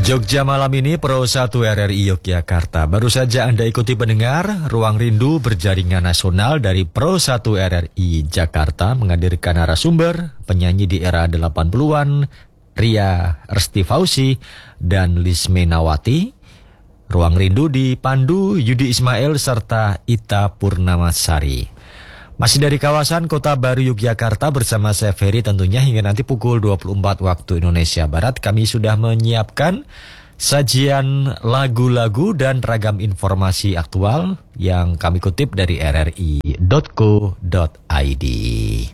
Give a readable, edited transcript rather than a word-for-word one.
Jogja malam ini Pro 1 RRI Yogyakarta. Baru saja Anda ikuti pendengar Ruang Rindu Berjaringan Nasional dari Pro 1 RRI Jakarta menghadirkan narasumber penyanyi di era 80-an Ria Resti Fauzi dan Lismenawati. Ruang Rindu dipandu Yudi Ismail serta Ita Purnamasari. Masih dari kawasan Kota Baru Yogyakarta bersama saya Ferry tentunya hingga nanti pukul 24 waktu Indonesia Barat kami sudah menyiapkan sajian lagu-lagu dan ragam informasi aktual yang kami kutip dari rri.co.id.